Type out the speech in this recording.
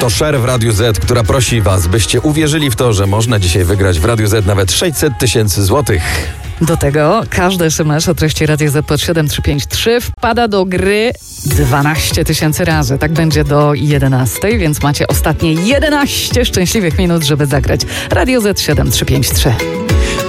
To Cher w Radiu Z, która prosi was, byście uwierzyli w to, że można dzisiaj wygrać w Radiu Z nawet 600 000 złotych. Do tego każdy SMS o treści Radio Z pod 7353 wpada do gry 12 000 razy. Tak będzie do 11, więc macie ostatnie 11 szczęśliwych minut, żeby zagrać. Radio Z 7353.